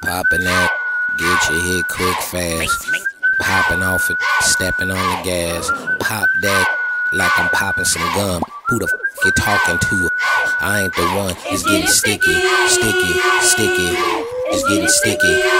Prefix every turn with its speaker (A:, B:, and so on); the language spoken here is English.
A: Popping that, get your hit quick fast. Popping off it, stepping on the gas. Pop that like I'm popping some gum. Who the you talking to? I ain't the one. It's getting sticky, sticky, sticky. It's getting sticky,